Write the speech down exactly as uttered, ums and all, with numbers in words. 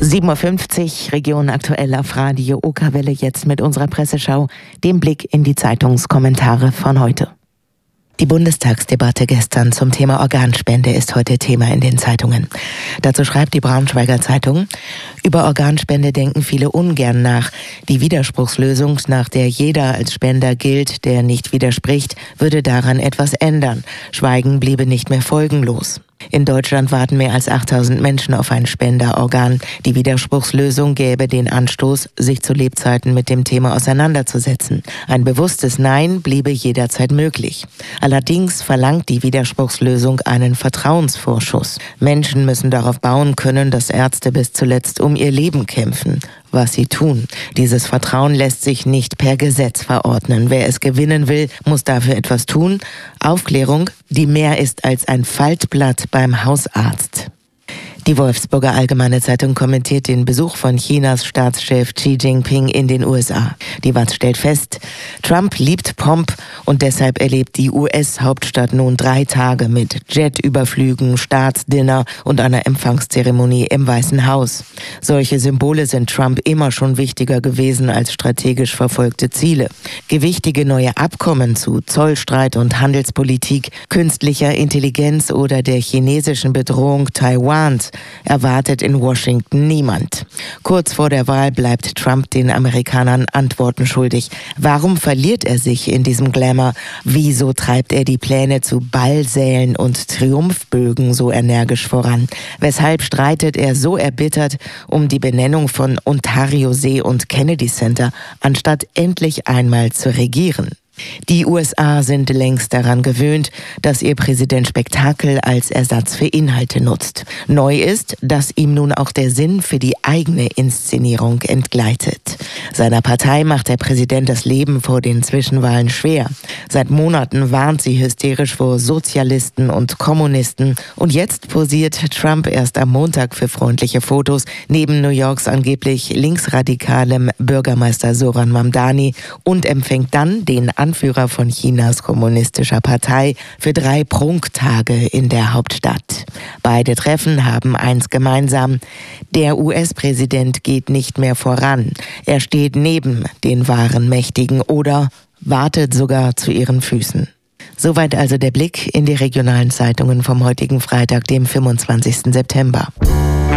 sieben Uhr fünfzig, Region aktuell auf Radio Okerwelle, jetzt mit unserer Presseschau, dem Blick in die Zeitungskommentare von heute. Die Bundestagsdebatte gestern zum Thema Organspende ist heute Thema in den Zeitungen. Dazu schreibt die Braunschweiger Zeitung: Über Organspende denken viele ungern nach. Die Widerspruchslösung, nach der jeder als Spender gilt, der nicht widerspricht, würde daran etwas ändern. Schweigen bliebe nicht mehr folgenlos. In Deutschland warten mehr als achttausend Menschen auf ein Spenderorgan. Die Widerspruchslösung gäbe den Anstoß, sich zu Lebzeiten mit dem Thema auseinanderzusetzen. Ein bewusstes Nein bliebe jederzeit möglich. Allerdings verlangt die Widerspruchslösung einen Vertrauensvorschuss. Menschen müssen darauf bauen können, dass Ärzte bis zuletzt um ihr Leben kämpfen, was sie tun. Dieses Vertrauen lässt sich nicht per Gesetz verordnen. Wer es gewinnen will, muss dafür etwas tun. Aufklärung, die mehr ist als ein Faltblatt beim Hausarzt. Die Wolfsburger Allgemeine Zeitung kommentiert den Besuch von Chinas Staatschef Xi Jinping in den U S A. Die W A Z stellt fest, Trump liebt Pomp und deshalb erlebt die U S-Hauptstadt nun drei Tage mit Jetüberflügen, Staatsdinner und einer Empfangszeremonie im Weißen Haus. Solche Symbole sind Trump immer schon wichtiger gewesen als strategisch verfolgte Ziele. Gewichtige neue Abkommen zu Zollstreit und Handelspolitik, künstlicher Intelligenz oder der chinesischen Bedrohung Taiwans erwartet in Washington niemand. Kurz vor der Wahl bleibt Trump den Amerikanern Antworten schuldig. Warum verliert er sich in diesem Glamour? Wieso treibt er die Pläne zu Ballsälen und Triumphbögen so energisch voran? Weshalb streitet er so erbittert um die Benennung von Ontario-See und Kennedy Center, anstatt endlich einmal zu regieren? Die U S A sind längst daran gewöhnt, dass ihr Präsident Spektakel als Ersatz für Inhalte nutzt. Neu ist, dass ihm nun auch der Sinn für die eigene Inszenierung entgleitet. Seiner Partei macht der Präsident das Leben vor den Zwischenwahlen schwer. Seit Monaten warnt sie hysterisch vor Sozialisten und Kommunisten. Und jetzt posiert Trump erst am Montag für freundliche Fotos neben New Yorks angeblich linksradikalem Bürgermeister Zoran Mamdani und empfängt dann den Anführer von Chinas kommunistischer Partei für drei Prunktage in der Hauptstadt. Beide Treffen haben eins gemeinsam: Der U S-Präsident geht nicht mehr voran. Er steht neben den wahren Mächtigen oder wartet sogar zu ihren Füßen. Soweit also der Blick in die regionalen Zeitungen vom heutigen Freitag, dem fünfundzwanzigsten September.